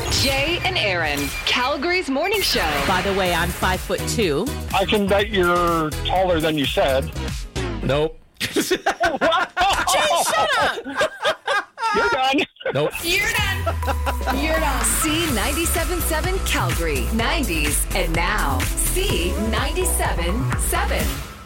Jay and Aaron, Calgary's morning show. By the way, I'm 5'2". I can bet you're taller than you said. Nope. Jay, shut up! You're done. Nope. You're done. You're done. C97.7 Calgary, 90s, and now C97.7.